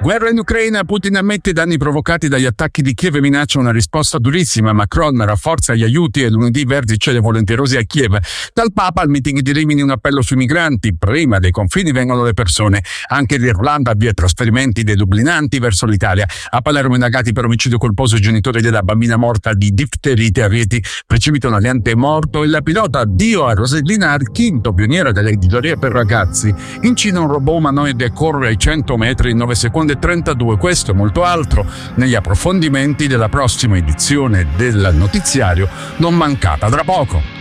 Guerra in Ucraina, Putin ammette i danni provocati dagli attacchi di Kiev e minaccia una risposta durissima. Macron rafforza gli aiuti e lunedì vertice dei volenterosi a Kiev. Dal Papa al meeting di Rimini un appello sui migranti. Prima dei confini vengono le persone. Anche l'Irlanda avvia trasferimenti dei dublinanti verso l'Italia. A Palermo indagati per omicidio colposo i genitori della bambina morta di difterite a Rieti. Precipita un aliante morto e la pilota addio a Rosellina Archinto, pioniera dell'editoria per ragazzi. In Cina un robot umanoide corre ai 100 metri in 9 secondi e 32. Questo e molto altro negli approfondimenti della prossima edizione del notiziario. Non mancata tra poco.